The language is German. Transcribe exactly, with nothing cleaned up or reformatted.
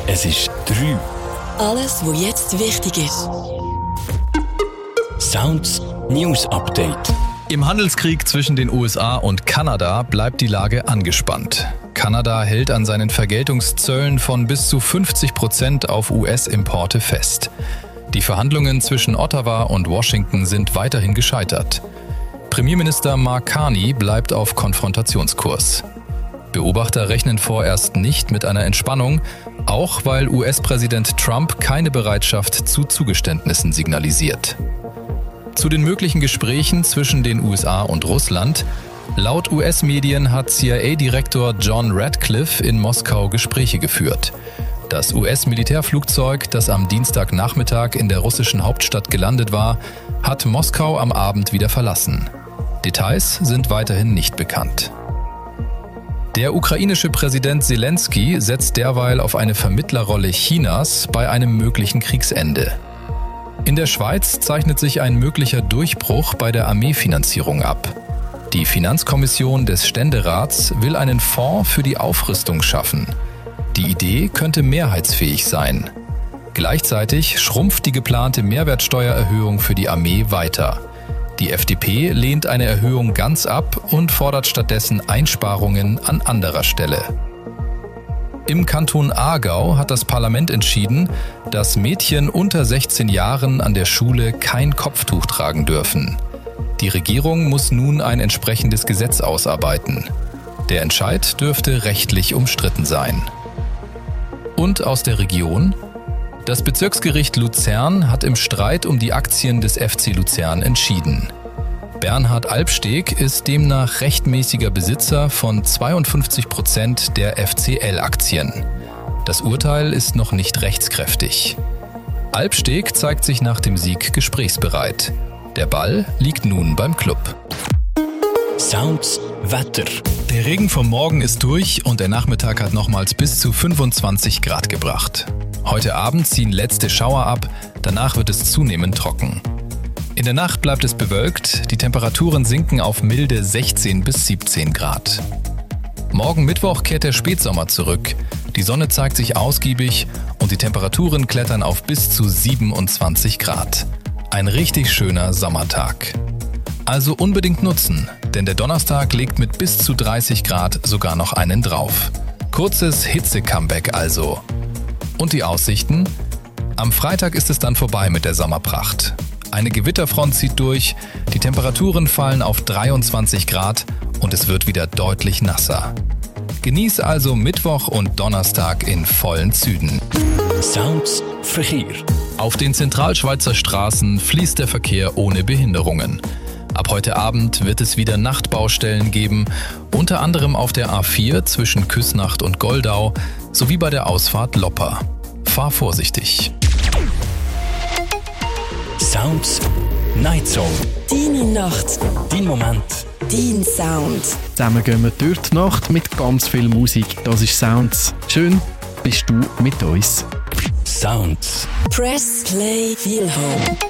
Es ist drei. Alles, was jetzt wichtig ist. Sounds News Update. Im Handelskrieg zwischen den U S A und Kanada bleibt die Lage angespannt. Kanada hält an seinen Vergeltungszöllen von bis zu fünfzig Prozent auf U S-Importe fest. Die Verhandlungen zwischen Ottawa und Washington sind weiterhin gescheitert. Premierminister Mark Carney bleibt auf Konfrontationskurs. Beobachter rechnen vorerst nicht mit einer Entspannung, auch weil U S-Präsident Trump keine Bereitschaft zu Zugeständnissen signalisiert. Zu den möglichen Gesprächen zwischen den U S A und Russland. Laut U S-Medien hat C I A-Direktor John Ratcliffe in Moskau Gespräche geführt. Das U S-Militärflugzeug, das am Dienstagnachmittag in der russischen Hauptstadt gelandet war, hat Moskau am Abend wieder verlassen. Details sind weiterhin nicht bekannt. Der ukrainische Präsident Zelensky setzt derweil auf eine Vermittlerrolle Chinas bei einem möglichen Kriegsende. In der Schweiz zeichnet sich ein möglicher Durchbruch bei der Armeefinanzierung ab. Die Finanzkommission des Ständerats will einen Fonds für die Aufrüstung schaffen. Die Idee könnte mehrheitsfähig sein. Gleichzeitig schrumpft die geplante Mehrwertsteuererhöhung für die Armee weiter. Die F D P lehnt eine Erhöhung ganz ab und fordert stattdessen Einsparungen an anderer Stelle. Im Kanton Aargau hat das Parlament entschieden, dass Mädchen unter sechzehn Jahren an der Schule kein Kopftuch tragen dürfen. Die Regierung muss nun ein entsprechendes Gesetz ausarbeiten. Der Entscheid dürfte rechtlich umstritten sein. Und aus der Region? Das Bezirksgericht Luzern hat im Streit um die Aktien des F C Luzern entschieden. Bernhard Albsteg ist demnach rechtmäßiger Besitzer von zweiundfünfzig Prozent der F C L-Aktien. Das Urteil ist noch nicht rechtskräftig. Albsteg zeigt sich nach dem Sieg gesprächsbereit. Der Ball liegt nun beim Club. Sounds Wetter. Der Regen vom Morgen ist durch und der Nachmittag hat nochmals bis zu fünfundzwanzig Grad gebracht. Heute Abend ziehen letzte Schauer ab, danach wird es zunehmend trocken. In der Nacht bleibt es bewölkt, die Temperaturen sinken auf milde sechzehn bis siebzehn Grad. Morgen Mittwoch kehrt der Spätsommer zurück. Die Sonne zeigt sich ausgiebig und die Temperaturen klettern auf bis zu siebenundzwanzig Grad. Ein richtig schöner Sommertag. Also unbedingt nutzen, denn der Donnerstag legt mit bis zu dreißig Grad sogar noch einen drauf. Kurzes Hitze-Comeback also. Und die Aussichten? Am Freitag ist es dann vorbei mit der Sommerpracht. Eine Gewitterfront zieht durch, die Temperaturen fallen auf dreiundzwanzig Grad und es wird wieder deutlich nasser. Genieß also Mittwoch und Donnerstag in vollen Zügen. Sounds Verkehr. Auf den Zentralschweizer Straßen fließt der Verkehr ohne Behinderungen. Ab heute Abend wird es wieder Nachtbaustellen geben, unter anderem auf der A vier zwischen Küsnacht und Goldau sowie bei der Ausfahrt Loppa. Fahr vorsichtig. Sounds Night Zone. Deine Nacht, Dein Moment. dein Sound. Zusammen gehen wir durch die Nacht mit ganz viel Musik. Das ist Sounds. Schön, bist du mit uns. Sounds. Press Play Feel Home.